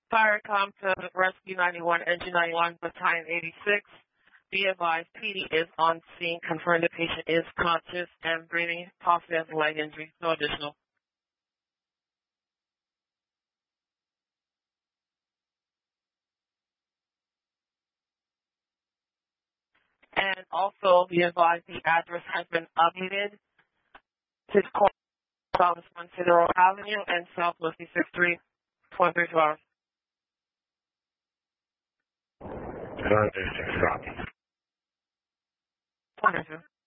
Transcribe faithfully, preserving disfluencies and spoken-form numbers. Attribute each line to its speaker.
Speaker 1: Firecom to Rescue ninety-one, Engine ninety-one, Battalion eighty-six. Be advised, P D is on scene. Confirm the patient is conscious and breathing. Possibly has a leg injury. No additional. And also be advised the address has been updated to South one Cedar Avenue and Southwest six three point three two hours.
Speaker 2: Roger, six copy.
Speaker 1: Wonderful.